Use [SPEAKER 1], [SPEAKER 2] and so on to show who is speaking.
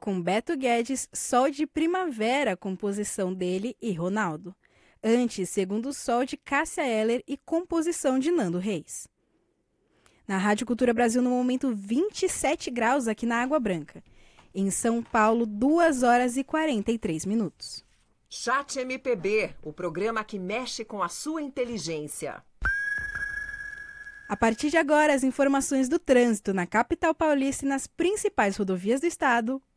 [SPEAKER 1] com Beto Guedes, Sol de Primavera, composição dele e Ronaldo. Antes, Segundo Sol, de Cássia Eller e composição de Nando Reis. Na Rádio Cultura Brasil, no momento 27 graus aqui na Água Branca. Em São Paulo, 2 horas e 43 minutos.
[SPEAKER 2] Chat MPB, o programa que mexe com a sua inteligência.
[SPEAKER 1] A partir de agora, as informações do trânsito na capital paulista e nas principais rodovias do estado,